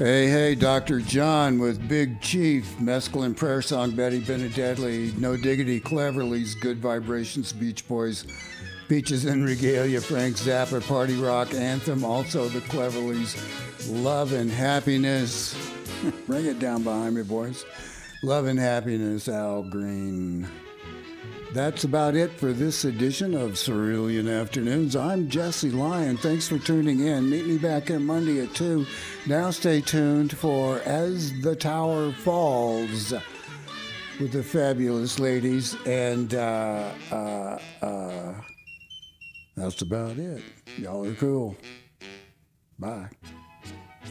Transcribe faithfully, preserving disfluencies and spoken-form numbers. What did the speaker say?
Hey, hey, Doctor John with Big Chief, Mescaline Prayer Song, Betty Benedetli, No Diggity, Cleverly's, Good Vibrations, Beach Boys, Peaches and Regalia, Frank Zappa, Party Rock Anthem, also the Cleverleys, Love and Happiness. Bring it down behind me, boys. Love and Happiness, Al Green. That's about it for this edition of Cerulean Afternoons. I'm Jesse Lyon. Thanks for tuning in. Meet me back here Monday at two. Now stay tuned for As the Tower Falls with the fabulous ladies. And uh, uh, uh, that's about it. Y'all are cool. Bye.